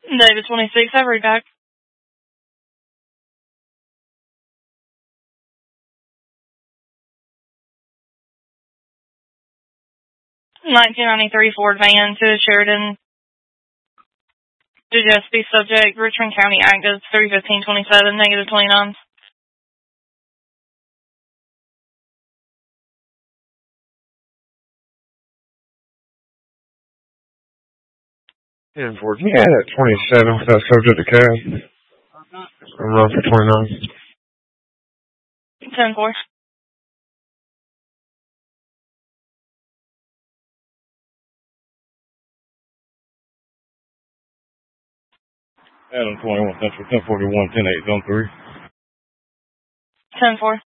David 26, I've read back. $1993 Ford van to Sheridan to Chesapeake subject, Richmond County active 31527, negative 29. Yeah, Ford, can you add that 27 with that subject to cab? I'm running for 29. 10-4. Adam 21 Central 1041 10-8 zone 3. 10-4.